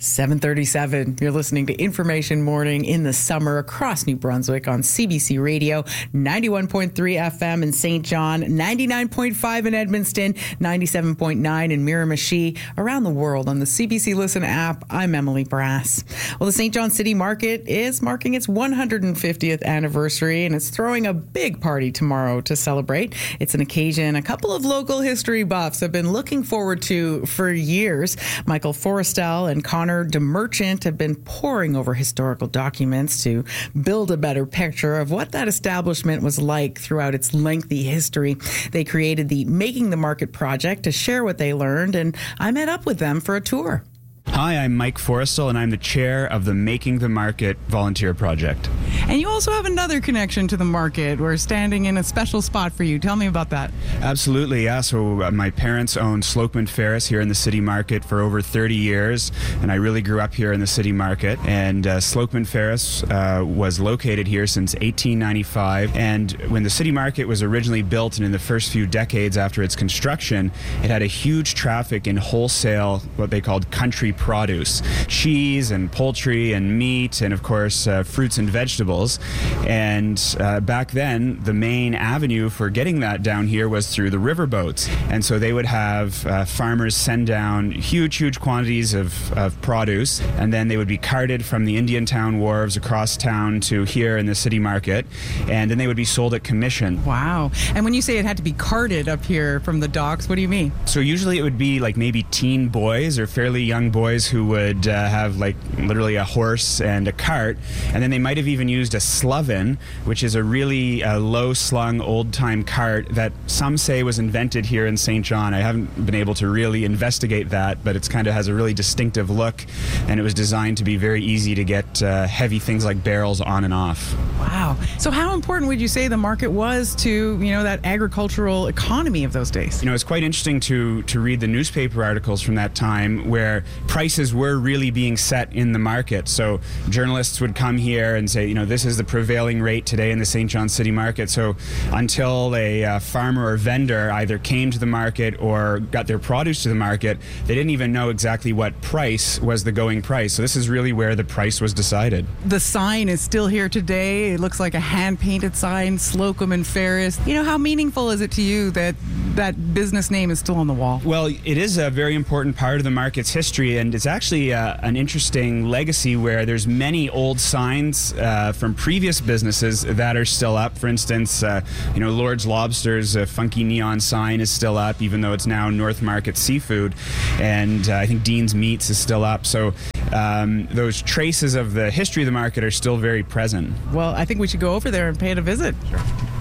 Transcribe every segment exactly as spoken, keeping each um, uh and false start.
seven thirty-seven. You're listening to Information Morning in the summer across New Brunswick on C B C Radio, ninety-one point three F M in Saint John, ninety-nine point five in Edmundston, ninety-seven point nine in Miramichi, around the world on the C B C Listen app. I'm Emily Brass. Well, the Saint John City Market is marking its one hundred fiftieth anniversary, and it's throwing a big party tomorrow to celebrate. It's an occasion a couple of local history buffs have been looking forward to for years. Michael Forrestal and Connor DeMerchant have been poring over historical documents to build a better picture of what that establishment was like throughout its lengthy history. They created the Making the Market project to share what they learned, and I met up with them for a tour. Hi, I'm Mike Forrestal, and I'm the chair of the Making the Market volunteer project. And you also have another connection to the market. We're standing in a special spot for you. Tell me about that. Absolutely, yeah. So uh, my parents owned Slocum Ferris here in the city market for over thirty years, and I really grew up here in the city market. And uh, Slocum Ferris uh, was located here since eighteen ninety-five. And when the city market was originally built, and in the first few decades after its construction, it had a huge traffic in wholesale, what they called country produce, cheese and poultry and meat, and of course uh, fruits and vegetables. And uh, back then, the main avenue for getting that down here was through the riverboats. And so they would have uh, farmers send down huge, huge quantities of, of produce, and then they would be carted from the Indian Town wharves across town to here in the city market, and then they would be sold at commission. Wow. And when you say it had to be carted up here from the docks, what do you mean? So usually it would be like maybe teen boys or fairly young boys who would uh, have like literally a horse and a cart, and then they might have even used a sloven, which is a really uh, low-slung old-time cart that some say was invented here in Saint John. I haven't been able to really investigate that, but it's kind of has a really distinctive look, and it was designed to be very easy to get uh, heavy things like barrels on and off. Wow. So how important would you say the market was to, you know, that agricultural economy of those days? You know, it's quite interesting to, to read the newspaper articles from that time where prices were really being set in the market. So journalists would come here and say, you know, this is the prevailing rate today in the Saint John City Market. So until a uh, farmer or vendor either came to the market or got their produce to the market, they didn't even know exactly what price was the going price. So this is really where the price was decided. The sign is still here today. It looks like a hand-painted sign, Slocum and Ferris. You know, how meaningful is it to you that that business name is still on the wall? Well, it is a very important part of the market's history, and it's actually uh, an interesting legacy where there's many old signs uh, from previous businesses that are still up. For instance, uh, you know, Lord's Lobster's uh, funky neon sign is still up, even though it's now North Market Seafood, and uh, I think Dean's Meats is still up. So um, those traces of the history of the market are still very present. Well, I think we should go over there and pay it a visit. Sure.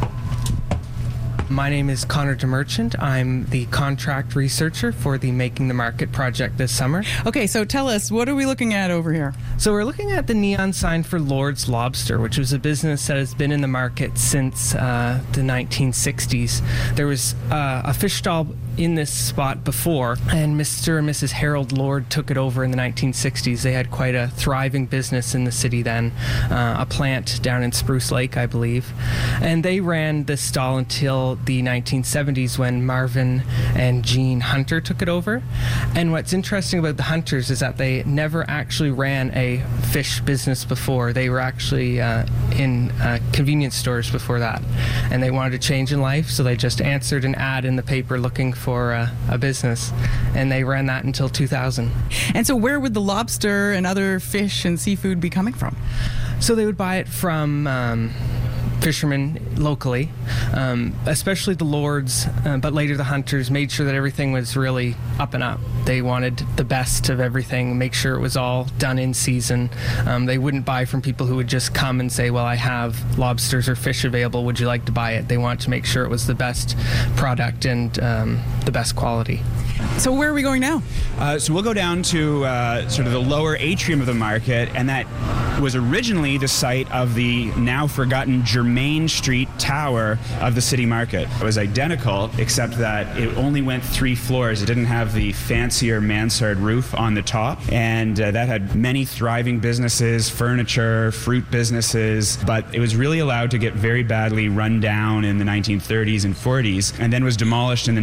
My name is Connor DeMerchant. I'm the contract researcher for the Making the Market project this summer. Okay, so tell us, what are we looking at over here? So we're looking at the neon sign for Lord's Lobster, which was a business that has been in the market since uh, the nineteen sixties. There was uh, a fish stall in this spot before, and Mister and Missus Harold Lord took it over in the nineteen sixties. They had quite a thriving business in the city then, uh, a plant down in Spruce Lake, I believe. And they ran this stall until the nineteen seventies when Marvin and Jean Hunter took it over. And what's interesting about the Hunters is that they never actually ran a fish business before. They were actually uh, in uh, convenience stores before that. And they wanted to change in life, so they just answered an ad in the paper looking for uh, a business. And they ran that until two thousand. And so where would the lobster and other fish and seafood be coming from? So they would buy it from um, fishermen locally, um, especially the Lords, uh, but later the Hunters made sure that everything was really up and up. They wanted the best of everything, make sure it was all done in season. Um, they wouldn't buy from people who would just come and say, well, I have lobsters or fish available, would you like to buy it? They wanted to make sure it was the best product and um, the best quality. So where are we going now? Uh, so we'll go down to uh, sort of the lower atrium of the market, and that was originally the site of the now forgotten Germain Street Tower of the city market. It was identical, except that it only went three floors. It didn't have the fancier mansard roof on the top, and uh, that had many thriving businesses, furniture, fruit businesses, but it was really allowed to get very badly run down in the nineteen thirties and forties, and then was demolished in the nineteen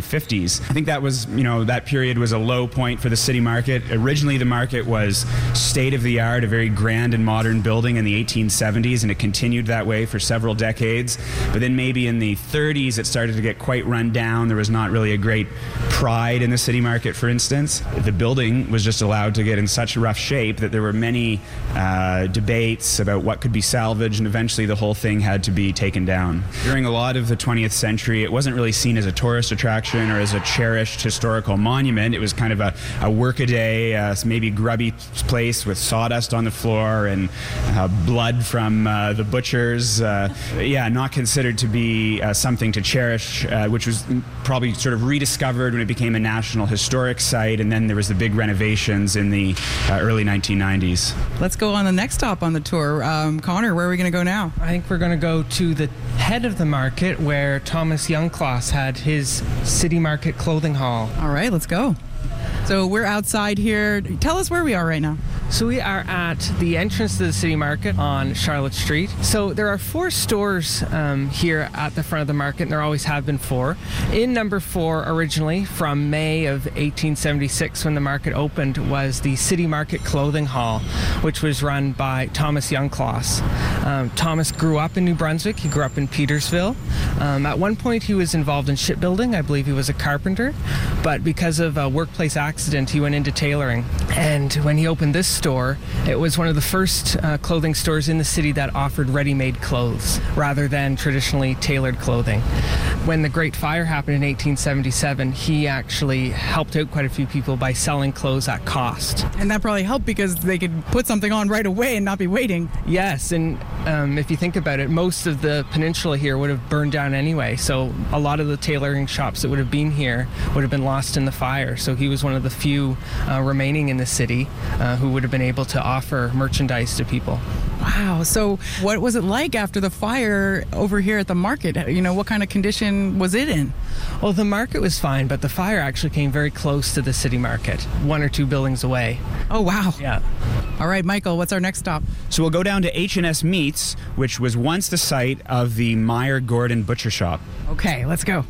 fifties. I think that was, you know, that period was a low point for the city market. Originally, the market was state-of-the-art, a very grand and modern building in the eighteen seventies, and it continued that way for several decades. But then maybe in the thirties, it started to get quite run down. There was not really a great pride in the city market, for instance. The building was just allowed to get in such rough shape that there were many uh, debates about what could be salvaged, and eventually the whole thing had to be taken down. During a lot of the twentieth century, it wasn't really seen as a tourist attraction or as a cherished historical monument. It was kind of a, a workaday, uh, maybe grubby place with sawdust on the floor and uh, blood from uh, the butchers. Uh, yeah, not considered to be uh, something to cherish, uh, which was probably sort of rediscovered when it became a National Historic Site, and then there was the big renovations in the uh, early nineteen nineties. Let's go on the next stop on the tour. Um, Connor, where are we going to go now? I think we're going to go to the head of the market where Thomas Youngcloss had his City Market clothing hall. All right, let's go. So we're outside here. Tell us where we are right now. So we are at the entrance to the City Market on Charlotte Street. So there are four stores um, here at the front of the market, and there always have been four. In number four, originally from May of eighteen seventy-six, when the market opened, was the City Market Clothing Hall, which was run by Thomas Youngcloss. Um, Thomas grew up in New Brunswick. He grew up in Petersville. Um, at one point, he was involved in shipbuilding. I believe he was a carpenter, but because of a workplace accident, he went into tailoring. And when he opened this store, it was one of the first uh, clothing stores in the city that offered ready-made clothes rather than traditionally tailored clothing. When the Great Fire happened in eighteen seventy-seven, he actually helped out quite a few people by selling clothes at cost. And that probably helped because they could put something on right away and not be waiting. Yes, and um, if you think about it, most of the peninsula here would have burned down anyway, so a lot of the tailoring shops that would have been here would have been lost in the fire. So he was one of the few uh, remaining in the city uh, who would have been able to offer merchandise to people. Wow. So what was it like after the fire over here at the market? You know, what kind of condition was it in? Well, the market was fine, but the fire actually came very close to the City Market, one or two buildings away. Oh, wow. Yeah. All right, Michael, what's our next stop? So we'll go down to H and S Meats, which was once the site of the Meyer Gordon Butcher Shop. Okay, let's go.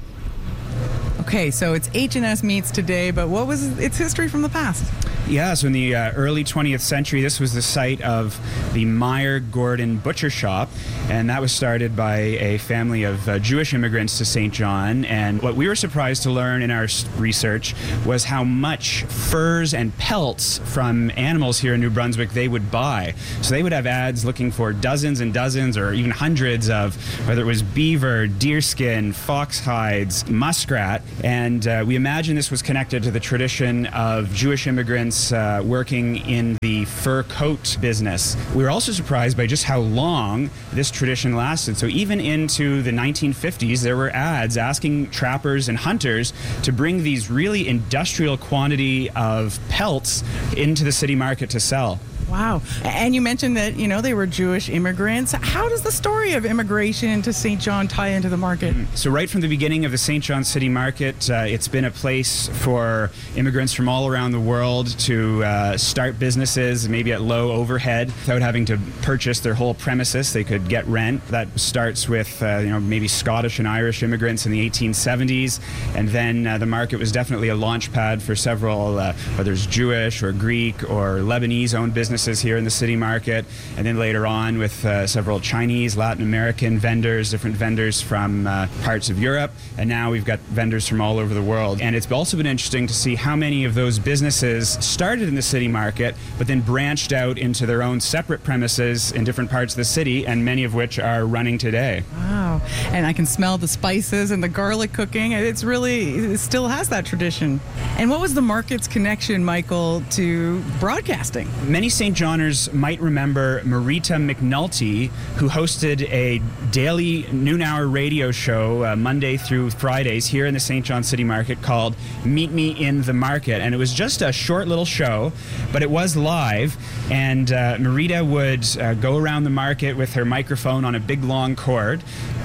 Okay, so it's H and S Meats today, but what was its history from the past? Yeah, so in the uh, early twentieth century, this was the site of the Meyer Gordon Butcher Shop, and that was started by a family of uh, Jewish immigrants to Saint John. And what we were surprised to learn in our research was how much furs and pelts from animals here in New Brunswick they would buy. So they would have ads looking for dozens and dozens or even hundreds of, whether it was beaver, deerskin, fox hides, muskrat. And uh, we imagine this was connected to the tradition of Jewish immigrants Uh, working in the fur coat business. We were also surprised by just how long this tradition lasted. So even into the nineteen fifties, there were ads asking trappers and hunters to bring these really industrial quantity of pelts into the city market to sell. Wow. And you mentioned that, you know, they were Jewish immigrants. How does the story of immigration into Saint John tie into the market? So right from the beginning of the Saint John City Market, uh, it's been a place for immigrants from all around the world to uh, start businesses, maybe at low overhead, without having to purchase their whole premises. They could get rent. That starts with, uh, you know, maybe Scottish and Irish immigrants in the eighteen seventies. And then uh, the market was definitely a launch pad for several, uh, whether it's Jewish or Greek or Lebanese-owned businesses here in the city market, and then later on with uh, several Chinese, Latin American vendors, different vendors from uh, parts of Europe, and now we've got vendors from all over the world. And it's also been interesting to see how many of those businesses started in the city market, but then branched out into their own separate premises in different parts of the city, and many of which are running today. Wow. And I can smell the spices and the garlic cooking. It's really, it still has that tradition. And what was the market's connection, Michael, to broadcasting? Many Saint Johners might remember Marita McNulty, who hosted a daily noon hour radio show uh, Monday through Fridays here in the Saint John City Market called Meet Me in the Market. And it was just a short little show, but it was live. And uh, Marita would uh, go around the market with her microphone on a big long cord,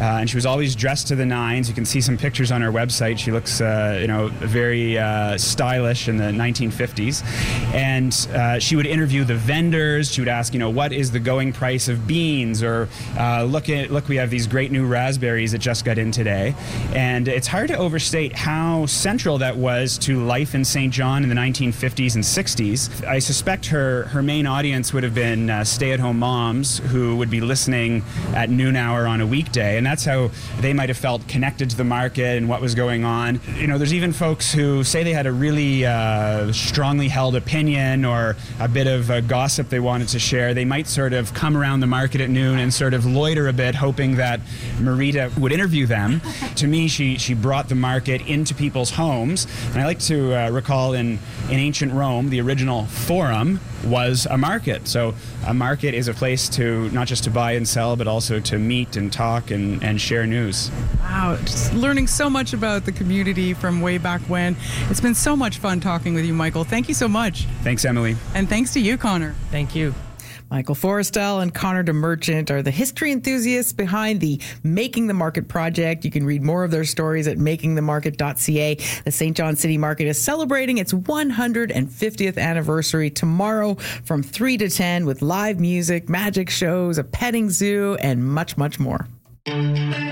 uh, and she was always dressed to the nines. You can see some pictures on our website. She looks, uh, you know, very uh, stylish in the nineteen fifties. And uh, she would interview the vendors. She would ask, you know, what is the going price of beans? Or uh, look at look, we have these great new raspberries that just got in today. And it's hard to overstate how central that was to life in Saint John in the nineteen fifties and sixties. I suspect her her main audience would have been uh, stay-at-home moms who would be listening at noon hour on a weekday, and that's how they might have felt connected to the market and what was going on. You know, there's even folks who say they had a really uh, strongly held opinion or a bit of uh, gossip they wanted to share. They might sort of come around the market at noon and sort of loiter a bit, hoping that Marita would interview them. To me, she she brought the market into people's homes, and I like to uh, recall in in ancient Rome, the original forum was a market. So a market is a place to not just to buy and sell, but also to meet and talk and, and share news. Wow, just learning so much about the community from way back when. It's been so much fun talking with you, Michael. Thank you so much. Thanks, Emily. And thanks to you, Connor. Thank you. Michael Forrestal and Connor DeMerchant are the history enthusiasts behind the Making the Market project. You can read more of their stories at making the market dot c a. The Saint John City Market is celebrating its one hundred fiftieth anniversary tomorrow from three to ten with live music, magic shows, a petting zoo, and much, much more.